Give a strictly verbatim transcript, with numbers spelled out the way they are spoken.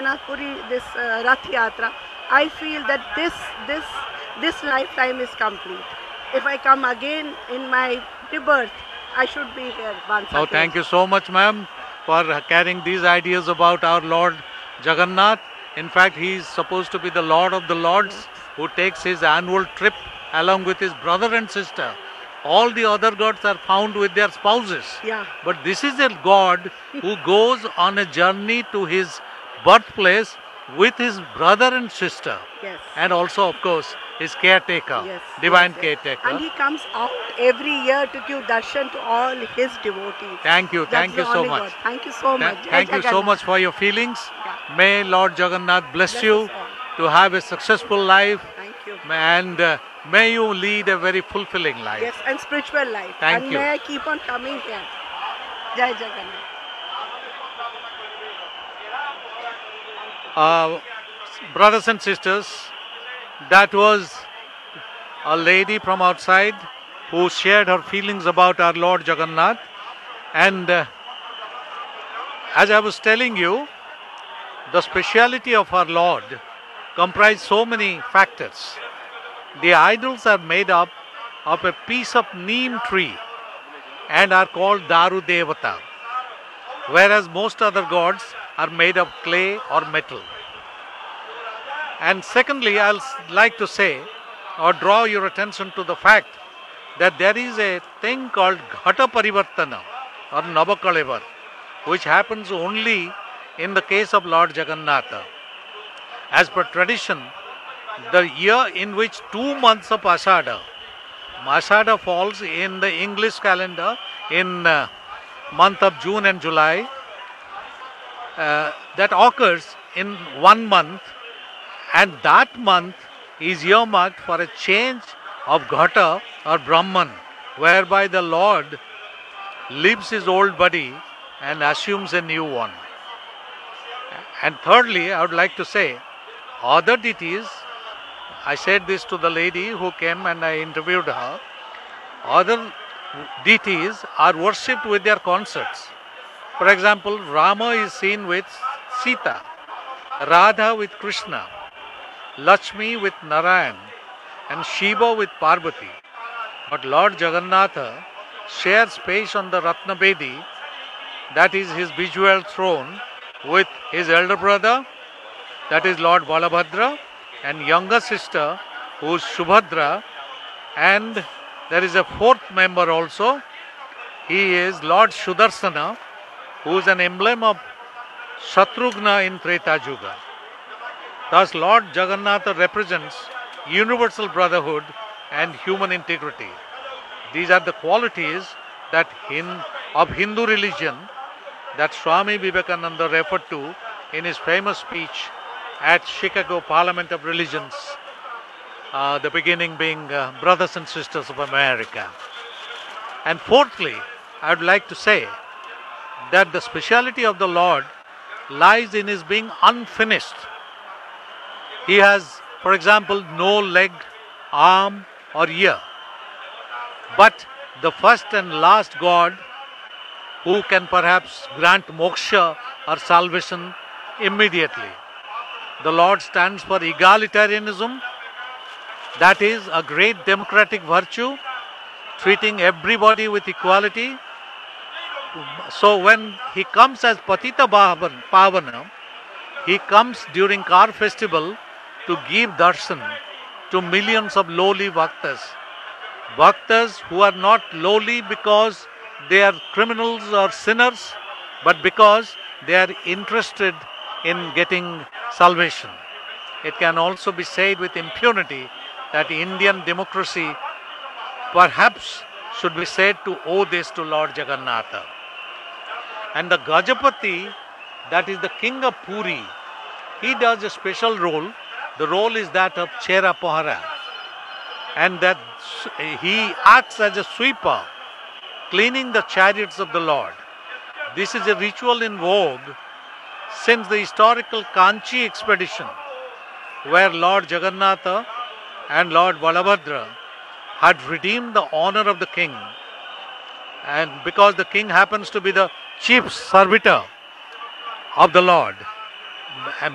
Jagannath Puri, this uh, Rath Yatra, I feel that this this this lifetime is complete. If I come again in my rebirth, I should be here once Oh, again. thank you so much, ma'am, for carrying these ideas about our Lord Jagannath. In fact, he is supposed to be the Lord of the Lords who takes his annual trip along with his brother and sister. All the other gods are found with their spouses. Yeah. But this is a God who goes on a journey to his birthplace with his brother and sister. Yes. And also, of course, his caretaker, Yes, divine yes, yes. caretaker. And he comes out every year to give darshan to all his devotees. Thank you, That's thank the you so only much. God. Thank you so Tha- much. Jai Thank you so Jagannath. much for your feelings. Yeah. May Lord Jagannath bless Bless you us all. to have a successful life, Thank you. and uh, may you lead a very fulfilling life. Yes, and spiritual life. Thank and you. may I keep on coming here. Jai Jagannath. Uh, brothers and sisters, that was a lady from outside who shared her feelings about our Lord Jagannath. And uh, as I was telling you, the speciality of our Lord comprised so many factors. The idols are made up of a piece of neem tree and are called Daru Devata, whereas most other gods are made of clay or metal. And secondly, I'll s- like to say or draw your attention to the fact that there is a thing called Ghata Parivartana or Navakalevar, which happens only in the case of Lord Jagannatha. As per tradition, the year in which two months of Ashada, Ashada falls in the English calendar in uh, month of June and July, uh, that occurs in one month, and that month is earmarked for a change of Ghata or Brahman, whereby the Lord leaves his old body and assumes a new one. And thirdly, I would like to say, other deities, I said this to the lady who came and I interviewed her, other deities are worshipped with their consorts. For example, Rama is seen with Sita, Radha with Krishna, Lakshmi with Narayan, and Shiva with Parvati. But Lord Jagannatha shares space on the Ratnabedi, that is his visual throne, with his elder brother, that is Lord Balabhadra, and younger sister, who is Subhadra, and there is a fourth member also. He is Lord Sudarsana, who is an emblem of Shatrughna in Treta Yuga. Thus, Lord Jagannatha represents universal brotherhood and human integrity. These are the qualities that hin- of Hindu religion that Swami Vivekananda referred to in his famous speech at Chicago Parliament of Religions, uh, the beginning being uh, Brothers and Sisters of America. And fourthly, I would like to say that the speciality of the Lord lies in his being unfinished. He has, for example, no leg, arm, or ear. But the first and last God who can perhaps grant moksha or salvation immediately. The Lord stands for egalitarianism, that is a great democratic virtue, treating everybody with equality. So when he comes as Patita Bhavan- Pavana, he comes during Kar festival to give darshan to millions of lowly bhaktas. Bhaktas who are not lowly because they are criminals or sinners, but because they are interested in getting salvation. It can also be said with impunity that Indian democracy perhaps should be said to owe this to Lord Jagannatha. And the Gajapati, that is the king of Puri, he does a special role. The role is that of Chera Pohara. And that s- he acts as a sweeper, cleaning the chariots of the Lord. This is a ritual in vogue since the historical Kanchi expedition, where Lord Jagannatha and Lord Balabhadra had redeemed the honor of the king. And because the king happens to be the chief servitor of the Lord,